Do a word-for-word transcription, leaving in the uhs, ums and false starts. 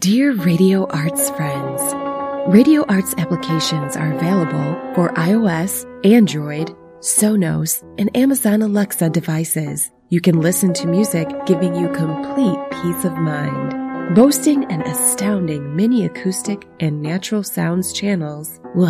Dear Radio Arts friends, Radio Arts applications are available for iOS, Android, Sonos, and Amazon Alexa devices. You can listen to music giving you complete peace of mind. Boasting an astounding mini acoustic and natural sounds channels will